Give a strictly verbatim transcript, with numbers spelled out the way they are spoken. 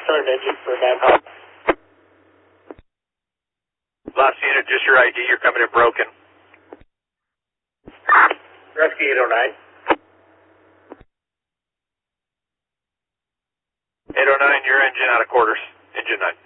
Start engine for Babcock. Last unit, just your I D. You're coming in broken. Rescue eight oh nine. eight oh nine, your engine out of quarters. Engine nine.